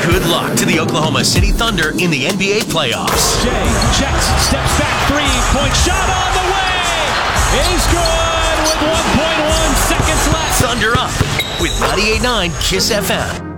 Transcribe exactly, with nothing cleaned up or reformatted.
Good luck to the Oklahoma City Thunder in the N B A playoffs. Jay checks, steps back, three-point shot on the way. Is good with one point one seconds left. Thunder Up with ninety-eight point nine KISS F M.